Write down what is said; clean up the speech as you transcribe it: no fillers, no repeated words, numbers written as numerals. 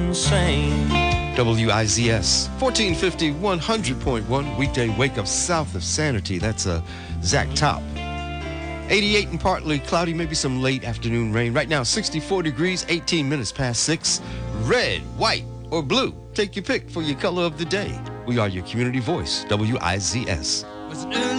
insane. WIZS 1450 100.1 weekday wake up south of Sanity. That's Zach Top. 88 and partly cloudy, maybe some late afternoon rain. Right now 64 degrees, 18 minutes past 6. Red, white, or blue. Take your pick for your color of the day. We are your community voice, WIZS. Was an early